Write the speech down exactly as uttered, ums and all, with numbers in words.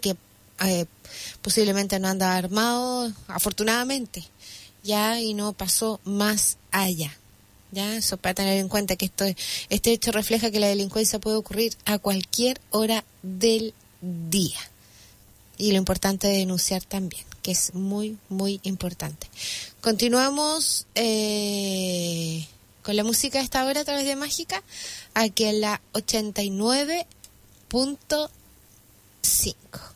que eh, posiblemente no andaba armado, afortunadamente, ya, y no pasó más allá. Ya, eso para tener en cuenta que esto, este hecho refleja que la delincuencia puede ocurrir a cualquier hora del día. Y lo importante es denunciar también, que es muy, muy importante. Continuamos eh, con la música de esta hora a través de Mágica, aquí en la ochenta y nueve punto cinco.